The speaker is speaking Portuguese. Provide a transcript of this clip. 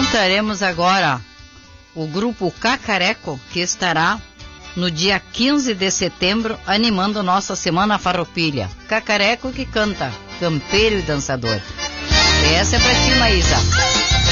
Escutaremos agora o grupo Cacareco, que estará no dia 15 de setembro animando nossa Semana Farroupilha. Cacareco que canta, campeiro e dançador. Essa é pra ti, Maísa.